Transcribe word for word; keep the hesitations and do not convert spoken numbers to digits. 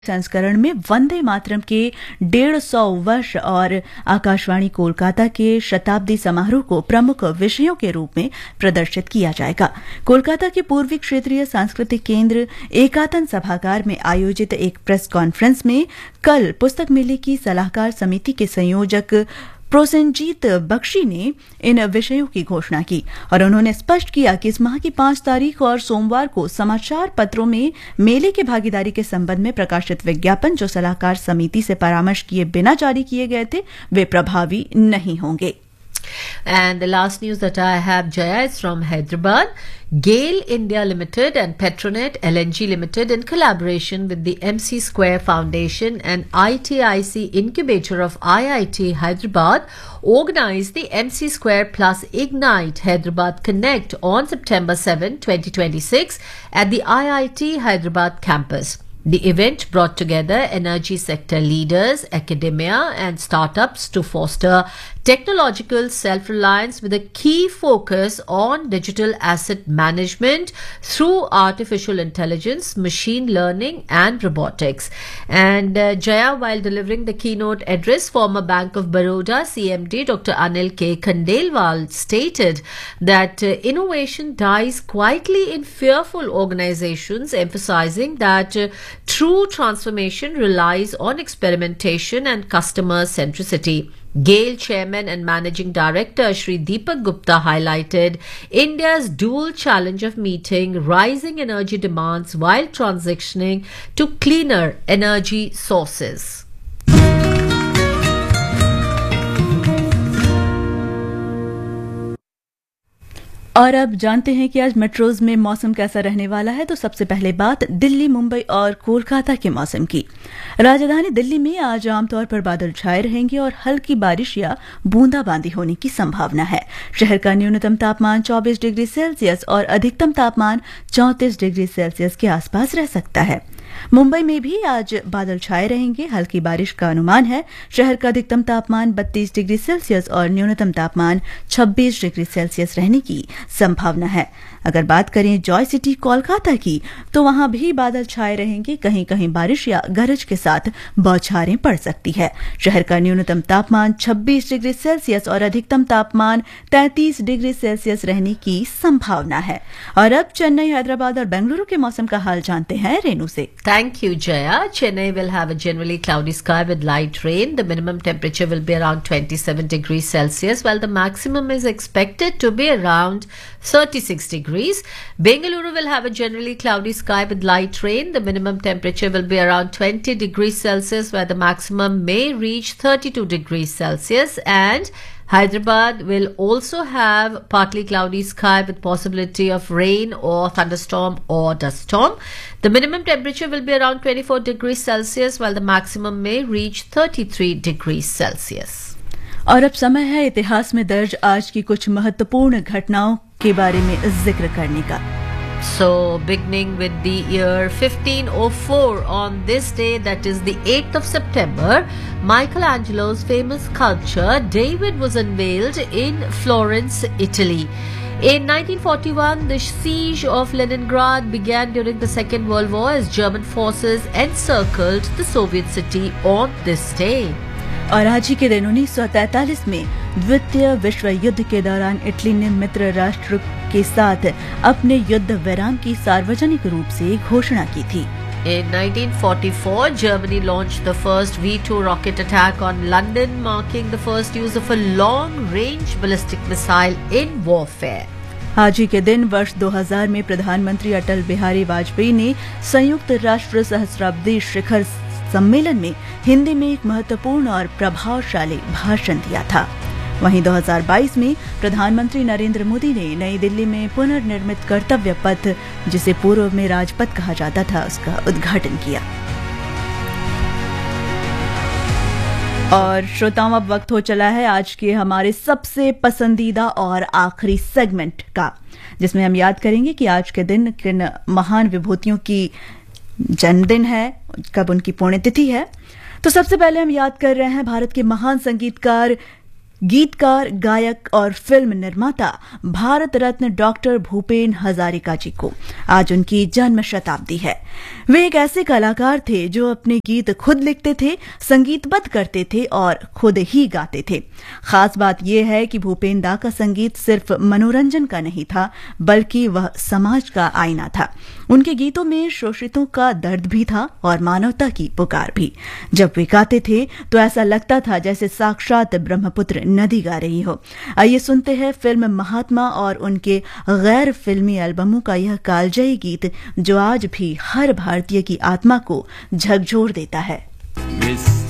संस्करण में वंदे मातरम के डेढ़ सौ वर्ष और आकाशवाणी कोलकाता के शताब्दी समारोह को प्रमुख विषयों के रूप में प्रदर्शित किया जाएगा। कोलकाता के पूर्वी क्षेत्रीय सांस्कृतिक केंद्र एकातन सभागार में आयोजित एक प्रेस कॉन्फ्रेंस में कल पुस्तक मेले की सलाहकार समिति के संयोजक प्रोसेनजीत बख्शी ने इन विषयों की घोषणा की और उन्होंने स्पष्ट किया कि इस माह की पांच तारीख और सोमवार को समाचार पत्रों में मेले की भागीदारी के संबंध में प्रकाशित विज्ञापन जो सलाहकार समिति से परामर्श किए बिना जारी किए गए थे वे प्रभावी नहीं होंगे। And the last news that I have, Jaya, is from Hyderabad. GAIL India Limited and Petronet L N G Limited, in collaboration with the M C Square Foundation and I T I C Incubator of I I T Hyderabad, organized the M C Square Plus Ignite Hyderabad Connect on September seventh, twenty twenty-six at the I I T Hyderabad campus. The event brought together energy sector leaders, academia and startups to foster technological self-reliance with a key focus on digital asset management through artificial intelligence, machine learning and robotics. And uh, Jaya, while delivering the keynote address, former Bank of Baroda C M D Doctor Anil K. Khandelwal stated that uh, innovation dies quietly in fearful organizations, emphasizing that uh, true transformation relies on experimentation and customer centricity. GAIL Chairman and Managing Director Shri Deepak Gupta highlighted India's dual challenge of meeting rising energy demands while transitioning to cleaner energy sources. और अब जानते हैं कि आज metros में मौसम कैसा रहने वाला है। तो सबसे पहले बात दिल्ली, मुंबई और कोलकाता के मौसम की। राजधानी दिल्ली में आज आमतौर पर बादल छाए रहेंगे और हल्की बारिश या बूंदाबांदी होने की संभावना है। शहर का न्यूनतम तापमान चौबीस डिग्री सेल्सियस और अधिकतम तापमान चौंतीस डिग्री सेल्सियस के आसपास रह सकता है। मुंबई में भी आज बादल छाए रहेंगे, हल्की बारिश का अनुमान है। शहर का अधिकतम तापमान बत्तीस डिग्री सेल्सियस और न्यूनतम तापमान छब्बीस डिग्री सेल्सियस रहने की संभावना है। अगर बात करें जॉय सिटी कोलकाता की, तो वहां भी बादल छाए रहेंगे, कहीं कहीं बारिश या गरज के साथ बौछारें पड़ सकती है। शहर का न्यूनतम तापमान छब्बीस डिग्री सेल्सियस और अधिकतम तापमान तैंतीस डिग्री सेल्सियस रहने की संभावना है। और अब चेन्नई, हैदराबाद और बेंगलुरु के मौसम का हाल जानते हैं रेनू से। Thank you, Jaya. Chennai will have a generally cloudy sky with light rain. The minimum temperature will be around twenty-seven degrees Celsius, while the maximum is expected to be around thirty-six degrees. Bengaluru will have a generally cloudy sky with light rain. The minimum temperature will be around twenty degrees Celsius, where the maximum may reach thirty-two degrees Celsius. And Hyderabad will also have partly cloudy sky with possibility of rain or thunderstorm or dust storm. The minimum temperature will be around twenty-four degrees Celsius, while the maximum may reach thirty-three degrees Celsius. और अब समय है इतिहास में दर्ज आज की कुछ महत्वपूर्ण घटनाओं के बारे में जिक्र करने का। So, beginning with the year fifteen oh four, on this day, that is the eighth of September, Michelangelo's famous sculpture David was unveiled in Florence, Italy. In nineteen forty-one, the siege of Leningrad began during the Second World War as German forces encircled the Soviet city on this day. और आज ही के दिन उन्नीस सौ तैंतालीस में द्वितीय विश्व युद्ध के दौरान इटली ने मित्र राष्ट्र के साथ अपने युद्ध विराम की सार्वजनिक रूप से घोषणा की थी। In nineteen forty-four, Germany launched the first V two rocket attack on London, marking the first use of a long-range ballistic missile in warfare. आज ही के दिन वर्ष दो हज़ार में प्रधानमंत्री अटल बिहारी वाजपेयी ने संयुक्त राष्ट्र सहस्राब्दी शिखर सम्मेलन में हिंदी में एक महत्वपूर्ण और प्रभावशाली भाषण दिया था। वहीं दो हज़ार बाईस में प्रधानमंत्री नरेंद्र मोदी ने नई दिल्ली में पुनर्निर्मित कर्तव्य पथ, जिसे पूर्व में राजपथ कहा जाता था, उसका उद्घाटन किया। और श्रोताओं, अब वक्त हो चला है आज के हमारे सबसे पसंदीदा और आखिरी सेगमेंट का, जिसमें हम याद करेंगे कि आज के दिन किन महान विभूतियों की जन्मदिन है, कब उनकी पुण्यतिथि है। तो सबसे पहले हम याद कर रहे हैं भारत के महान संगीतकार गीतकार, गायक और फिल्म निर्माता भारत रत्न डॉक्टर भूपेन हजारिका जी को आज उनकी जन्म शताब्दी है। वे एक ऐसे कलाकार थे जो अपने गीत खुद लिखते थे, संगीतबद्ध करते थे और खुद ही गाते थे। खास बात यह है कि भूपेन दा का संगीत सिर्फ मनोरंजन का नहीं था, बल्कि वह समाज का आईना था। उनके गीतों में शोषितों का दर्द भी था और मानवता की पुकार भी। जब वे गाते थे तो ऐसा लगता था जैसे साक्षात ब्रह्मपुत्र नदी गा रही हो। आइए सुनते हैं फिल्म महात्मा और उनके गैर फिल्मी एल्बमों का यह कालजयी गीत जो आज भी हर भारतीय की आत्मा को झकझोर देता है।